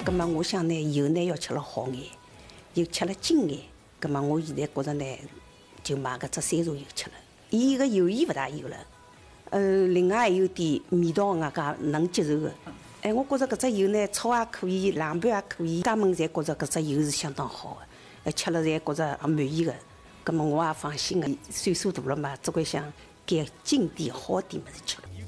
葛么我想呢，以后呢要吃了好眼，又吃了精眼。葛么我现在觉着呢，就买搿只山茶油吃了。伊个油盐勿大有了。另外还有点味道，外加能接受的。我觉着搿只油呢，炒也可以，凉拌也可以，家们侪觉着搿只油是相当好的，吃了侪觉着也满意的。葛么我也放心的，岁数大了嘛，只管想改精点好点物事吃了。